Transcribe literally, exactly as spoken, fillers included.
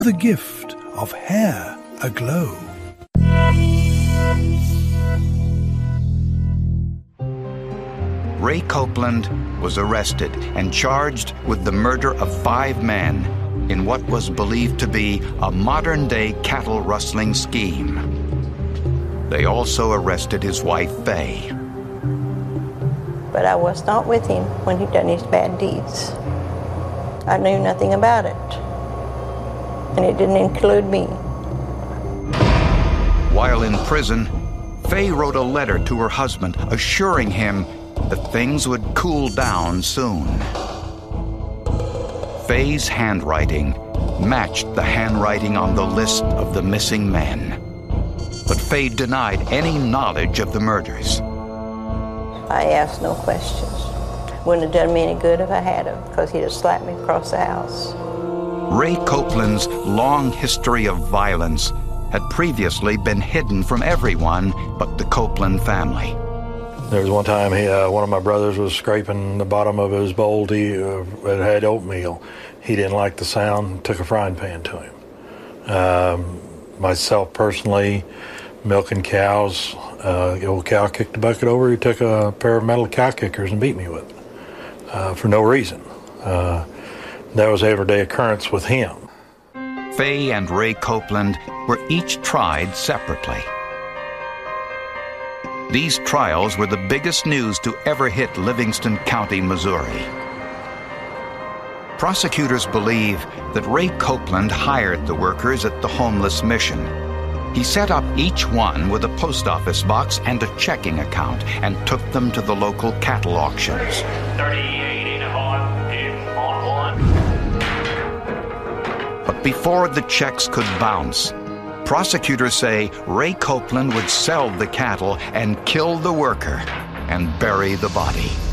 the gift of hair aglow. Ray Copeland was arrested and charged with the murder of five men in what was believed to be a modern-day cattle rustling scheme. They also arrested his wife, Fay. But I was not with him when he done his bad deeds. I knew nothing about it, and it didn't include me. While in prison, Fay wrote a letter to her husband assuring him that things would cool down soon. Fay's handwriting matched the handwriting on the list of the missing men. But Fay denied any knowledge of the murders. I asked no questions. Wouldn't have done me any good if I had him, because he'd have slapped me across the house. Ray Copeland's long history of violence had previously been hidden from everyone but the Copeland family. There was one time he, uh, one of my brothers was scraping the bottom of his bowl. He uh, it had oatmeal. He didn't like the sound, took a frying pan to him. Um, myself personally, milking cows, uh, the old cow kicked the bucket over. He took a pair of metal cow kickers and beat me with it uh, for no reason. Uh, that was everyday occurrence with him. Fay and Ray Copeland were each tried separately. These trials were the biggest news to ever hit Livingston County, Missouri. Prosecutors believe that Ray Copeland hired the workers at the homeless mission. He set up each one with a post office box and a checking account and took them to the local cattle auctions. thirty-eight on one. But before the checks could bounce, prosecutors say Ray Copeland would sell the cattle and kill the worker and bury the body.